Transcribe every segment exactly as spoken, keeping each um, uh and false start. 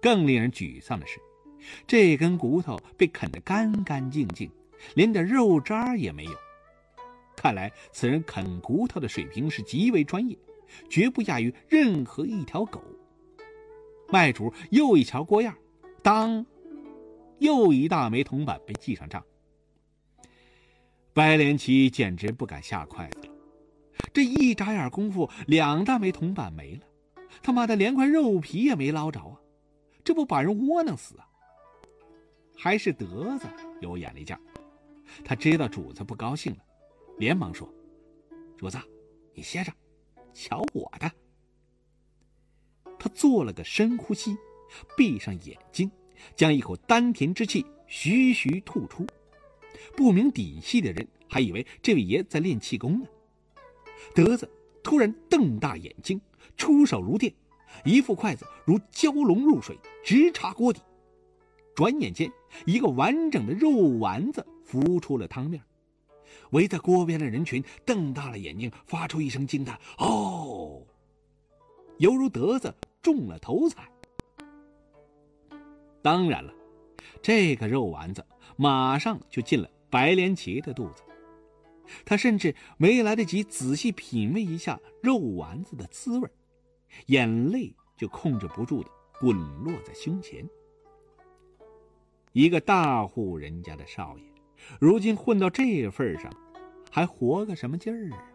更令人沮丧的是，这根骨头被啃得干干净净，连点肉渣也没有。看来此人啃骨头的水平是极为专业，绝不亚于任何一条狗。卖主又一瞧锅样，当，又一大枚铜板被记上账。白莲奇简直不敢下筷子了，这一眨眼功夫，两大枚铜板没了，他妈的连块肉皮也没捞着啊！这不把人窝囊死啊！还是德子有眼力劲，他知道主子不高兴了，连忙说：“主子，你歇着，瞧我的。”他做了个深呼吸，闭上眼睛，将一口丹田之气徐徐吐出。不明底细的人还以为这位爷在练气功呢。德子突然瞪大眼睛，出手如电，一副筷子如蛟龙入水，直插锅底。转眼间，一个完整的肉丸子浮出了汤面。围在锅边的人群瞪大了眼睛，发出一声惊叹：“哦！”犹如德子中了头彩。当然了，这个肉丸子马上就进了白莲奇的肚子。他甚至没来得及仔细品味一下肉丸子的滋味，眼泪就控制不住的滚落在胸前。一个大户人家的少爷，如今混到这份上，还活个什么劲儿啊？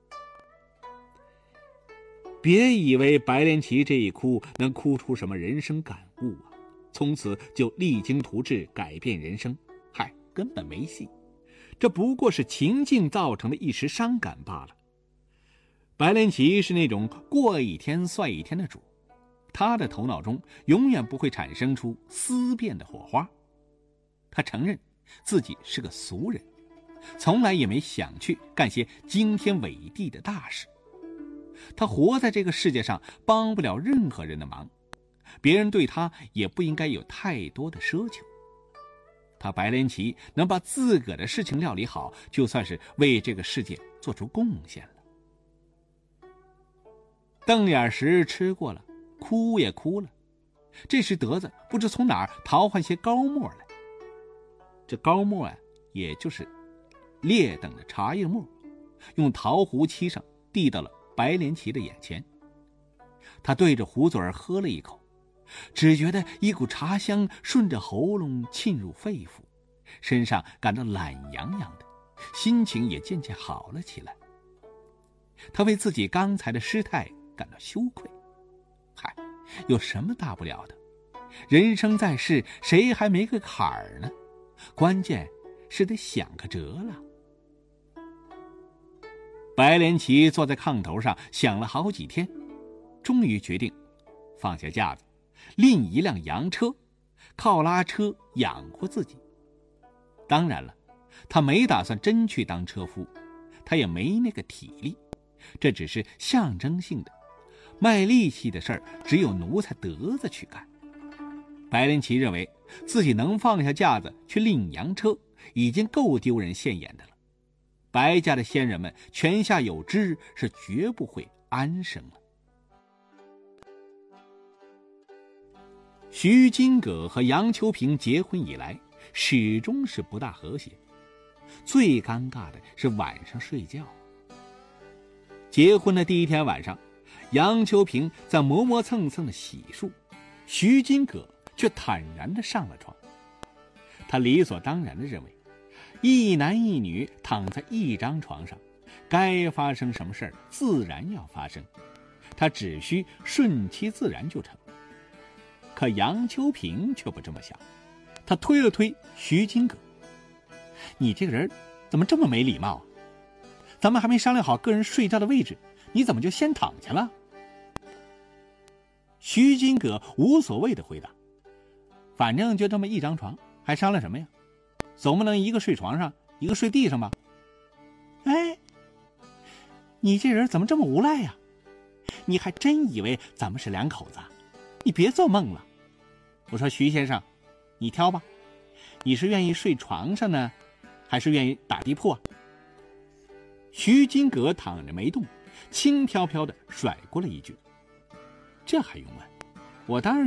别以为白莲奇这一哭能哭出什么人生感悟啊，从此就励精图治改变人生，嗨，根本没戏。这不过是情境造成的一时伤感罢了。白莲奇是那种过一天算一天的主，他的头脑中永远不会产生出思辨的火花。他承认自己是个俗人，从来也没想去干些惊天伟地的大事。他活在这个世界上，帮不了任何人的忙，别人对他也不应该有太多的奢求。他白莲奇能把自个的事情料理好，就算是为这个世界做出贡献了。瞪眼石吃过了，哭也哭了。这时德子不知从哪儿淘换些膏沫来，这膏沫啊，也就是劣等的茶叶沫，用陶壶沏上，递到了白莲奇的眼前。他对着壶嘴喝了一口，只觉得一股茶香顺着喉咙沁入肺腑，身上感到懒洋洋的，心情也渐渐好了起来。他为自己刚才的失态感到羞愧。嗨，有什么大不了的？人生在世，谁还没个坎儿呢？关键是得想个辙了。白莲奇坐在炕头上想了好几天，终于决定放下架子，另一辆洋车，靠拉车养活自己。当然了，他没打算真去当车夫，他也没那个体力，这只是象征性的，卖力气的事儿只有奴才德子去干。白莲奇认为自己能放下架子去领洋车，已经够丢人现眼的了。白家的先人们泉下有知，是绝不会安生了。徐金葛和杨秋平结婚以来，始终是不大和谐。最尴尬的是晚上睡觉。结婚的第一天晚上，杨秋平在磨磨蹭蹭的洗漱，徐金葛却坦然地上了床。他理所当然地认为，一男一女躺在一张床上，该发生什么事儿自然要发生，他只需顺其自然就成。可杨秋平却不这么想，他推了推徐金葛：“你这个人怎么这么没礼貌啊？咱们还没商量好个人睡觉的位置，你怎么就先躺下了？”徐金葛无所谓的回答：“反正就这么一张床，还商量什么呀？总不能一个睡床上，一个睡地上吧？”哎，你这人怎么这么无赖呀？你还真以为咱们是两口子啊？你别做梦了。我说徐先生，你挑吧，你是愿意睡床上呢，还是愿意打地铺啊？徐金葛躺着没动，轻飘飘地甩过了一句：“这还用问？我当然